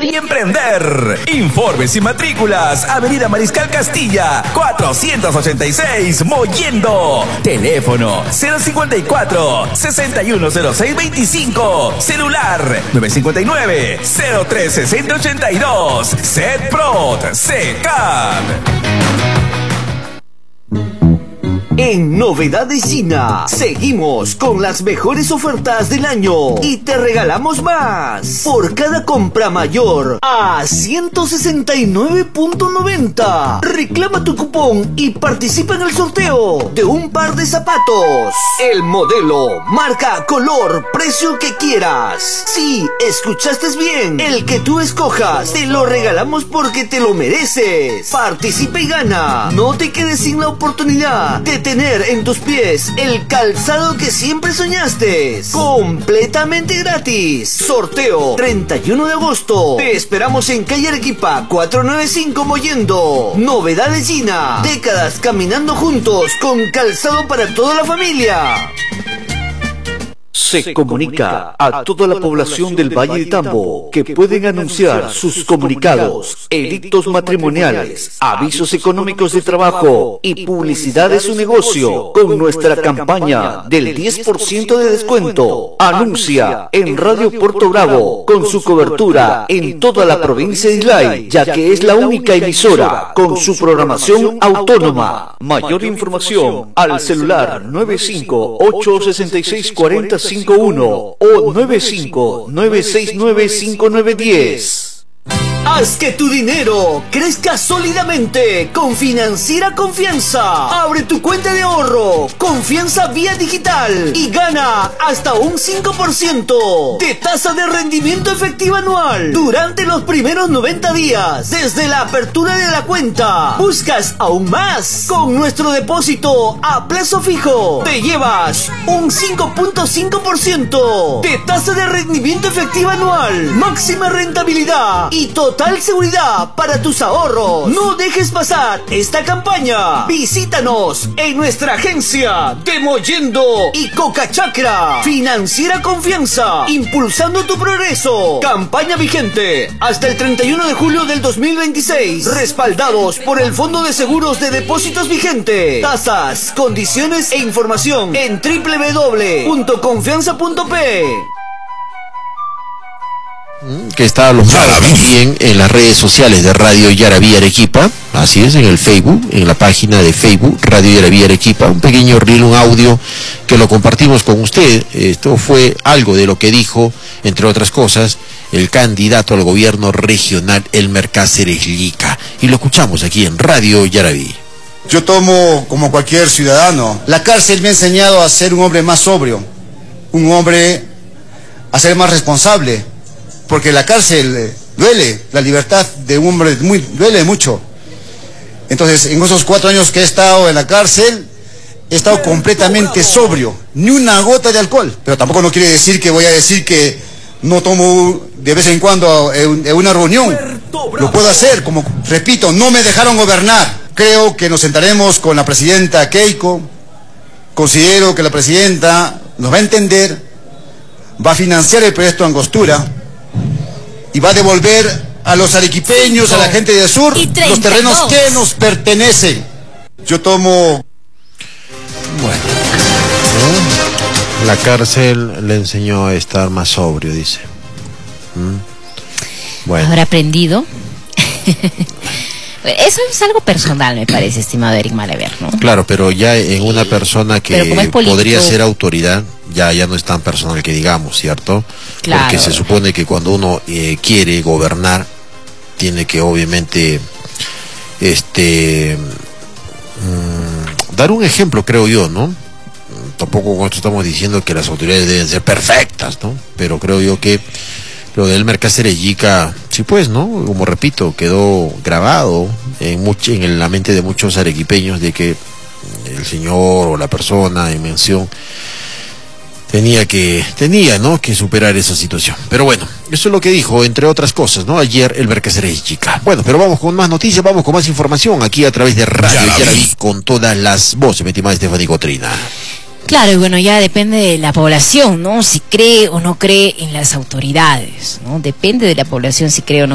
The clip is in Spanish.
y emprender. Informes y matrículas, Avenida Mariscal Castilla, 486, Mollendo. Teléfono 054-610625. Celular 959-036082. Setprot, Secap. En Novedades Gina, seguimos con las mejores ofertas del año y te regalamos más. Por cada compra mayor a 169.90, reclama tu cupón y participa en el sorteo de un par de zapatos. El modelo, marca, color, precio que quieras. Sí, escuchaste bien. El que tú escojas, te lo regalamos porque te lo mereces. Participa y gana. No te quedes sin la oportunidad de tener en tus pies el calzado que siempre soñaste. Completamente gratis. Sorteo 31 de agosto. Te esperamos en calle Arequipa 495 Mollendo. Novedades Gina. Décadas caminando juntos con calzado para toda la familia. Se comunica a toda la población del Valle de Tambo que pueden anunciar sus comunicados, edictos matrimoniales, avisos económicos de trabajo y publicidad de su negocio con nuestra campaña del 10% de descuento. Anuncia en Radio Puerto Bravo con su cobertura en toda la provincia de Islay, ya que es la única emisora con su programación autónoma. Mayor información al celular 958664051 o 959695910. Haz que tu dinero crezca sólidamente con Financiera Confianza. Abre tu cuenta de ahorro Confianza vía digital y gana hasta un 5% de tasa de rendimiento efectiva anual durante los primeros 90 días desde la apertura de la cuenta. Buscas aún más. Con nuestro depósito a plazo fijo te llevas un 5.5% de tasa de rendimiento efectiva anual, máxima rentabilidad y total seguridad para tus ahorros. No dejes pasar esta campaña. Visítanos en nuestra agencia de Mollendo y Cocachacra. Financiera Confianza, impulsando tu progreso. Campaña vigente hasta el 31 de julio del 2026. Respaldados por el Fondo de Seguros de Depósitos vigente. Tasas, condiciones e información en www.confianza.p. Que está alojado también en las redes sociales de Radio Yarabí Arequipa, así es, en el Facebook, en la página de Facebook Radio Yarabí Arequipa, un pequeño reel, un audio que lo compartimos con usted. Esto fue algo de lo que dijo, entre otras cosas, el candidato al gobierno regional Elmer Cáceres Llica, y lo escuchamos aquí en Radio Yarabí. Yo tomo como cualquier ciudadano. La cárcel me ha enseñado a ser un hombre más sobrio, un hombre a ser más responsable, porque la cárcel duele, la libertad de un hombre duele mucho. Entonces, en esos 4 años que he estado en la cárcel, he estado completamente sobrio, ni una gota de alcohol. Pero tampoco no quiere decir que voy a decir que no tomo de vez en cuando en una reunión. Lo puedo hacer, como repito, no me dejaron gobernar. Creo que nos sentaremos con la presidenta Keiko. Considero que la presidenta nos va a entender, va a financiar el proyecto Angostura y va a devolver a los arequipeños, a la gente del sur, los terrenos que nos pertenecen. Yo tomo... Bueno, la cárcel le enseñó a estar más sobrio, dice. Bueno. ¿Habrá aprendido? Eso es algo personal, me parece, estimado Eric Malever, ¿no? Claro, pero ya en una persona que podría ser autoridad, ya no es tan personal que digamos, ¿cierto? Claro. Porque se supone que cuando uno quiere gobernar, tiene que obviamente dar un ejemplo, creo yo, ¿no? Tampoco con esto estamos diciendo que las autoridades deben ser perfectas, ¿no? Pero creo yo que lo de Elmer Cáceres Llica, sí, pues, ¿no? Como repito, quedó grabado en la mente de muchos arequipeños de que el señor o la persona en mención tenía que superar esa situación. Pero bueno, eso es lo que dijo, entre otras cosas, ¿no? Ayer Elmer Cáceres Llica. Bueno, pero vamos con más noticias, vamos con más información aquí a través de Radio Yarabí con todas las voces, mi estimada Estefanía Cotrina. Claro, y bueno, ya depende de la población, ¿no? Si cree o no cree en las autoridades, ¿no? Depende de la población si cree o no